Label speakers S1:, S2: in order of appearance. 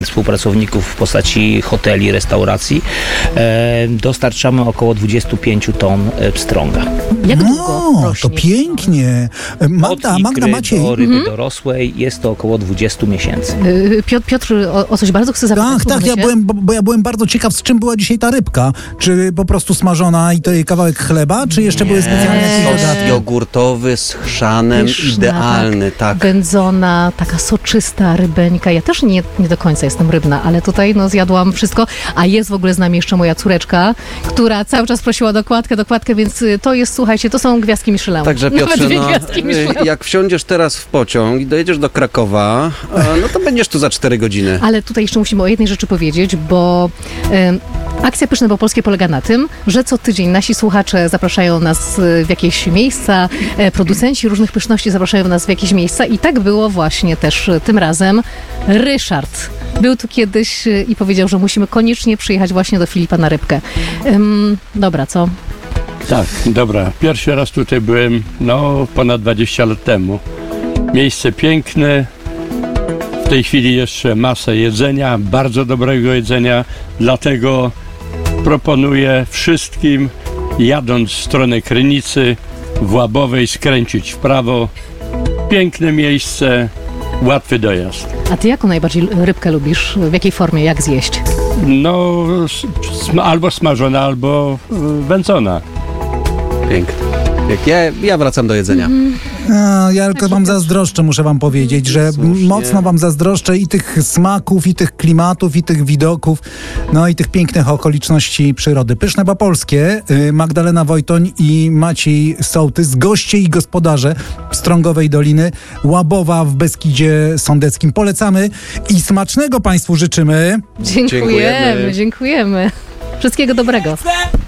S1: współpracowników w postaci hoteli, restauracji. Dostarczamy około 25 ton pstrąga.
S2: Jak długo rośnie?
S3: To pięknie. Magda, Maciej.
S1: Do ryby dorosłej jest to około 20 miesięcy.
S2: Piotr o coś bardzo chce zapytać.
S3: Tak, ja byłem bardzo ciekaw, z czym była dzisiaj ta rybka. Czy po prostu smażona i to jej kawałek chleba, czy jeszcze były specjalne jakieś
S4: Sos
S3: dodatki?
S4: jogurtowy z chrzanem, idealny, tak.
S2: Wędzona, taka soczysta rybeńka. Ja też nie do końca jestem rybna, ale tutaj zjadłam wszystko. A jest w ogóle z nami jeszcze moja córeczka, która cały czas prosiła dokładkę, więc to jest, słuchajcie, to są gwiazdki Michelin.
S4: Także Piotrze,
S2: gwiazdki Michelin.
S4: jak wsiądziesz teraz w pociąg i dojedziesz do Krakowa, no to będziesz tu za 4 godziny.
S2: Ale tutaj jeszcze musimy o jednej rzeczy powiedzieć, bo akcja Pyszne po Polskie polega na tym, że co tydzień nasi słuchacze zapraszają nas w jakieś miejsca, producenci różnych pyszności zapraszają nas w jakieś miejsca i tak było właśnie też tym razem. Ryszard był tu kiedyś i powiedział, że musimy koniecznie przyjechać właśnie do Filipa na rybkę. Dobra, co?
S5: Tak, dobra. Pierwszy raz tutaj byłem, ponad 20 lat temu. Miejsce piękne. W tej chwili jeszcze masę jedzenia, bardzo dobrego jedzenia, dlatego proponuję wszystkim, jadąc w stronę Krynicy, w Łabowej, skręcić w prawo. Piękne miejsce, łatwy dojazd.
S2: A ty jaką najbardziej rybkę lubisz? W jakiej formie? Jak zjeść?
S5: Albo smażona, albo wędzona.
S4: Pięknie. Ja wracam do jedzenia.
S3: Ja tylko wam zazdroszczę, muszę wam powiedzieć, że mocno wam zazdroszczę i tych smaków, i tych klimatów, i tych widoków, i tych pięknych okoliczności przyrody. Pyszne po polskie, Magdalena Wojtoń i Maciej Sołtys, goście i gospodarze Pstrągowej Doliny, Łabowa w Beskidzie Sądeckim. Polecamy i smacznego państwu życzymy.
S2: Dziękujemy. Wszystkiego dobrego.